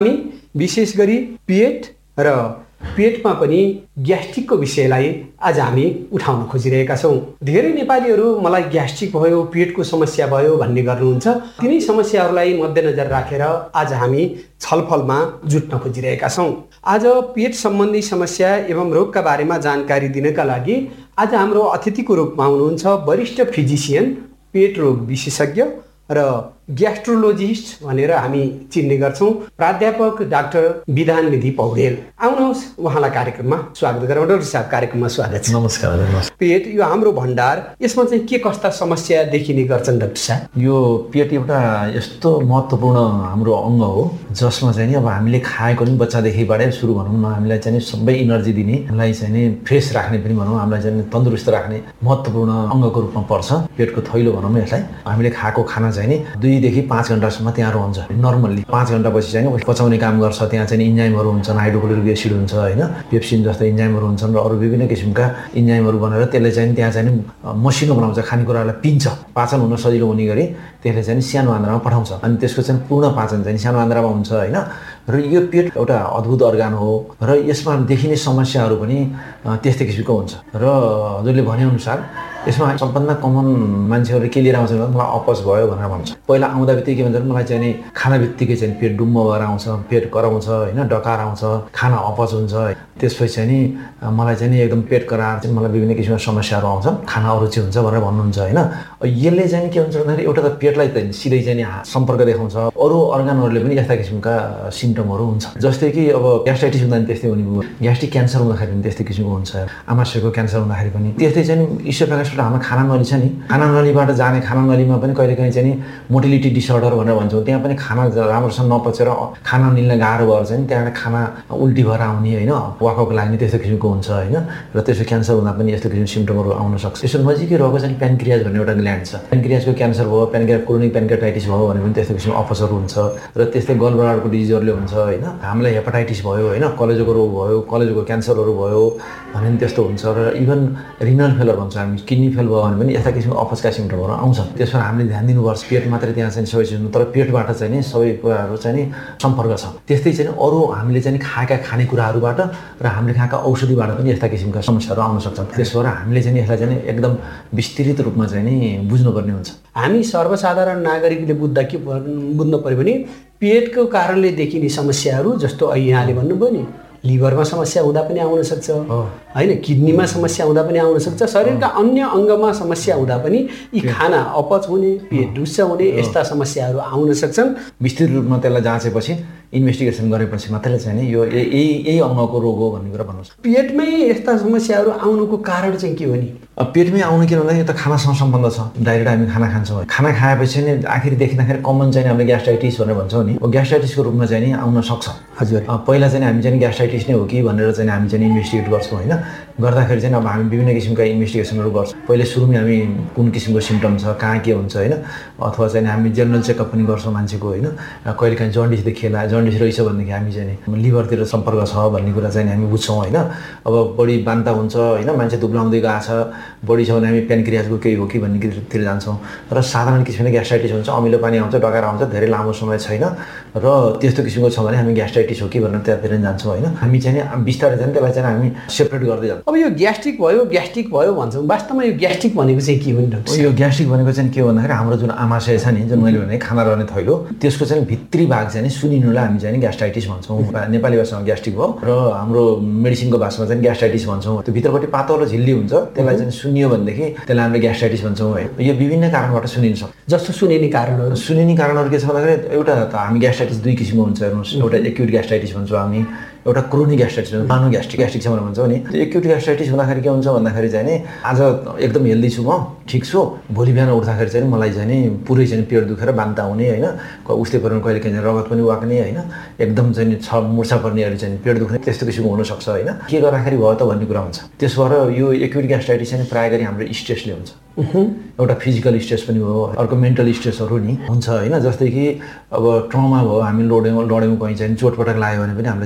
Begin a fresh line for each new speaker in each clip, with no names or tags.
हामी विशेष गरी पेट र पेटमा पनि ग्यास्ट्रिकको विषयलाई आज हामी उठाउन खोजिरहेका छौँ। धेरै नेपालीहरू मलाई ग्यास्ट्रिक भयो, पेटको समस्या भयो भन्ने गर्नुहुन्छ। तिनै समस्याहरूलाई मध्यनजर राखेर आज हामी छलफलमा जुट्न खोजिरहेका छौँ। आज पेट सम्बन्धी समस्या एवं रोगका बारेमा जानकारी दिनका लागि आज हाम्रो अतिथिको रूपमा हुनुहुन्छ वरिष्ठ फिजिसियन, पेट रोग विशेषज्ञ र ग्यास्ट्रोलोजिस्ट भनेर हामी चिन्ने गर्छौँ, प्राध्यापक डाक्टर विधान निधि पौडेल। आउनुहोस्, उहाँलाई कार्यक्रममा स्वागत गरौँ। डाक्टर साहब, कार्यक्रममा स्वागत छ।
नमस्कार।
पेट यो हाम्रो भण्डार, यसमा चाहिँ के कस्ता समस्या देखिने गर्छन् डाक्टर साहब?
यो पेट एउटा यस्तो महत्त्वपूर्ण हाम्रो अङ्ग हो जसमा चाहिँ अब हामीले खाएको नि बच्चादेखिबाटै सुरु भनौँ न, हामीलाई चाहिँ सबै इनर्जी दिने, हामीलाई चाहिँ फ्रेस राख्ने पनि भनौँ, हामीलाई चाहिँ तन्दुरुस्त राख्ने महत्त्वपूर्ण अङ्गको रूपमा पर्छ पेटको थैलो भनौँ यसलाई। हामीले खाएको खाना चाहिँ 2 देखि 5 घण्टासम्म त्यहाँ रहन्छ। नर्मल्ली 5 घण्टापछि चाहिँ पचाउने काम गर्छ। त्यहाँ चाहिँ इन्जाइमहरू हुन्छन्, हाइड्रोक्लोरिक एसिड हुन्छ होइन, पेप्सिन जस्तो इन्जाइमहरू हुन्छन् र अरू विभिन्न किसिमका इन्जाइमहरू बनेर त्यसले चाहिँ त्यहाँ चाहिँ मसिनो बनाउँछ, खानेकुरालाई पिन्छ, पाचन हुन सजिलो हुने गरी त्यसले चाहिँ सानो आन्द्रामा पठाउँछ। अनि त्यसको चाहिँ पूर्ण पाचन चाहिँ सानो आन्द्रामा हुन्छ होइन। र यो पेट एउटा अद्भुत अर्गान हो र यसमा देखिने समस्याहरू पनि त्यस्तै किसिमको हुन्छ। र हजुरले भनेअनुसार यसमा सबभन्दा कमन मान्छेहरूले के लिएर आउँछ भने मलाई अपच भयो भनेर भन्छ। पहिला आउँदा बित्तिकै के भन्छ, मलाई चाहिँ नि खाना बित्तिकै चाहिँ पेट डुम्म भएर आउँछ, पेट कराउँछ होइन, डकार आउँछ, खाना अपच हुन्छ। त्यसपछि चाहिँ नि मलाई चाहिँ नि एकदम पेट कराएर चाहिँ मलाई विभिन्न किसिमका समस्याहरू आउँछ, खाना अरुचि हुन्छ भनेर भन्नुहुन्छ होइन। यसले चाहिँ के हुन्छ भन्दाखेरि एउटा त पेटलाई त सिधै चाहिँ नि सम्पर्क देखाउँछ, अरू अर्गानहरूले पनि यस्ता किसिमका सिम्टमहरू हुन्छ। जस्तै कि अब ग्यास्ट्राइटिस हुँदा पनि त्यस्तै हुने भयो, ग्यास्ट्रिक क्यान्सर हुँदाखेरि पनि त्यस्तै किसिमको हुन्छ, आमाशयको क्यान्सर हुँदाखेरि पनि त्यस्तै चाहिँ ईश्वरप्रकाश हाम्रो खाना नली छ नि, खाना नलीबाट जाने, खाना नलीमा पनि कहिलेकाहीँ चाहिँ मोटिलिटी डिसअर्डर भनेर भन्छौँ। त्यहाँ पनि खाना राम्रोसँग नपचेर खाना निल्न गाह्रो भएर चाहिँ त्यहाँबाट खाना उल्टी भएर आउने होइन, वाकको लागि त्यस्तो किसिमको हुन्छ होइन। र त्यसो क्यान्सर हुँदा पनि यस्तो किसिमको सिम्टमहरू आउन सक्छ। यसो नजिकै रहेको चाहिँ प्यानक्रियाज भन्ने एउटा ग्ल्यान्ड छ, प्यानक्रियाजको क्यान्सर भयो, क्रोनिक प्यानक्रियाटाइटिस भयो भने पनि त्यस्तो किसिमको अपचहरू हुन्छ। र त्यस्तै गलब्लाडरको डिजिजहरूले हुन्छ होइन, हामीलाई हेपाटाइटिस भयो होइन, कलेजोको रोग भयो, कलेजोको क्यान्सरहरू भयो भने पनि त्यस्तो हुन्छ। र इभन रिनल फेलर भन्छ हामी, किडनी फेल भयो भने पनि यस्ता किसिमको अपचका सिम्टमहरू आउँछ। त्यसमा हामीले ध्यान दिनुपर्छ। पेट मात्रै त्यहाँ चाहिँ सबै चिज, तर पेटबाट चाहिँ नि सबै कुराहरू चाहिँ नि सम्पर्क छ। त्यस्तै चाहिँ अरू हामीले चाहिँ खाएका खानेकुराहरूबाट र हामीले खाएका औषधिबाट पनि यस्ता किसिमका समस्याहरू आउन सक्छन्। त्यसो भएर हामीले चाहिँ यसलाई चाहिँ एकदम विस्तृत रूपमा चाहिँ नि बुझ्नुपर्ने हुन्छ।
हामी सर्वसाधारण नागरिकले बुझ्नु पर्यो भने पेटको कारणले देखिने समस्याहरू जस्तो यहाँले भन्नुभयो नि, लिभरमा समस्या हुँदा पनि आउन सक्छ होइन, किडनीमा समस्या हुँदा पनि आउन सक्छ, शरीरका अन्य अङ्गमा समस्या हुँदा पनि यी खाना अपच हुने, पेट ढुच्च हुने यस्ता समस्याहरू आउन सक्छन्।
विस्तृत रूपमा त्यसलाई जाँचेपछि, इन्भेस्टिगेसन गरेपछि मात्रै चाहिँ नि यो यही अङ्गको रोग हो भन्ने कुरा भन्नुहोस्।
पेटमै यस्ता समस्याहरू आउनुको कारण चाहिँ के हो नि?
पेटमै आउनु के भन्दा यो त खानासँग सम्बन्ध छ। डाइरेक्ट हामी खाना खान्छौँ, खाना खाएपछि नै आखिर देखिँदाखेरि कमन चाहिँ हामीले ग्यास्ट्राइटिस भनेर भन्छौँ नि, ग्यास्ट्राइटिसको रूपमा चाहिँ नि आउन सक्छ।
हजुर,
पहिला चाहिँ हामी चाहिँ ग्यास्ट्राइटिस नै हो कि भनेर चाहिँ हामी चाहिँ इन्भेस्टिगेट गर्छौँ होइन। गर्दाखेरि चाहिँ अब हामी विभिन्न किसिमका इन्भेस्टिगेसनहरू गर्छौँ। पहिले सुरुमै हामी कुन किसिमको सिम्टम छ, कहाँ के हुन्छ होइन, अथवा चाहिँ हामी जेनरल चेकअप पनि गर्छौँ मान्छेको होइन। कहिलेकाहीँ जन्डिस देखिएला, जन्डिस रहेछ भनेदेखि हामी चाहिँ लिभरतिर सम्पर्क छ भन्ने कुरा चाहिँ हामी बुझ्छौँ होइन। अब बढी बान्ता हुन्छ होइन, मान्छे दुब्लाउँदै गएको छ, बढी छ भने हामी प्यानक्रियाजको केही हो कि भन्नेतिर जान्छौँ। र साधारण किसिमको ग्यास्ट्राइटिस हुन्छ, अमिलो पानी आउँछ, डकार आउँछ, धेरै लामो समय छैन र त्यस्तो किसिमको छ भने हामी ग्यास्ट्राइटिस हो कि भनेर त्यहाँतिर जान्छौँ होइन। हामी चाहिँ बिस्तारै चाहिँ त्यसलाई चाहिँ हामी सेपरेट गर्दै जान्छौँ।
अब यो ग्यास्ट्रिक भयो भन्छौँ, वास्तवमा यो ग्यास्ट्रिक भनेको चाहिँ के हो नि?
यो ग्यास्ट्रिक भनेको चाहिँ के हो भन्दाखेरि हाम्रो जुन आमाशय छ नि, जुन मैले भने खाना रहने थैलो, त्यसको चाहिँ भित्री भाग चाहिँ सुनिनुलाई हामी चाहिँ ग्यास्ट्राइटिस भन्छौँ। नेपाली भाषामा ग्यास्ट्रिक भयो र हाम्रो मेडिसिनको भाषामा चाहिँ ग्यास्ट्राइटिस भन्छौँ। त्यो भित्रपट्टि पातलो झिल्ली हुन्छ, त्यसलाई चाहिँ सुनियो भनेदेखि त्यसलाई हामीले ग्यास्ट्राइटिस भन्छौँ है। यो विभिन्न कारणबाट सुनिन सक्छ।
जस्तो सुनिने कारणहरू
के छ भन्दाखेरि एउटा त हामी ग्यास्ट्राइटिस 2 किसिमको हुन्छ हेर्नुहोस्। एउटा एक्युट ग्यास्ट्राइटिस भन्छौँ हामी, एउटा क्रोनिक ग्यास्ट्राइटिस भन्छ, सानो ग्यास्ट्रिक छ भनेर भन्छौँ नि। एक्युट ग्यास्ट्राइटिस हुँदाखेरि के हुन्छ भन्दाखेरि चाहिँ नि आज एकदम हेल्दी छु, म ठिक छु, भोलि बिहान उठ्दाखेरि चाहिँ मलाई चाहिँ नि पुरै चाहिँ पेट दुखेर बान्ता हुने होइन, उस्तै पर्ने, कहिलेकाहीँ रगत पनि वाक्ने होइन, एकदम चाहिँ मुर्छा पर्नेहरू चाहिँ पेट दुख्ने, त्यस्तो किसिमको हुनसक्छ होइन। के गर्दाखेरि भयो त भन्ने कुरा हुन्छ। त्यसो भएर यो एक्युट ग्यास्ट्राइटिस चाहिँ प्रायः गरी हाम्रो स्ट्रेसले हुन्छ। एउटा फिजिकल स्ट्रेस पनि हो, अर्को मेन्टल स्ट्रेसहरू नि हुन्छ होइन। जस्तै कि अब ट्रमा भयो, हामी लड्यौँ कहीँ चाहिँ चोटपटक लाग्यो भने पनि हामीलाई चाहिँ ग्यास्ट्राइटिस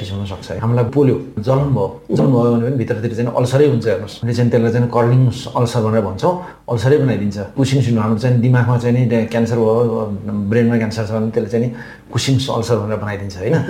डायबिटिस हुन सक्छ। हामीलाई पोलियो जलन भयो भने पनि भित्रतिर चाहिँ अल्सरै हुन्छ हेर्नुहोस्। हामीले चाहिँ त्यसलाई चाहिँ कर्लिङ अल्सर भनेर भन्छौँ, अल्सरै बनाइदिन्छ। कुसिङ सिन्ड्रोम हाम्रो चाहिँ दिमागमा चाहिँ नि क्यान्सर भयो, ब्रेनमा क्यान्सर छ भने त्यसले चाहिँ नि कुसिङ अल्सर भनेर बनाइदिन्छ होइन।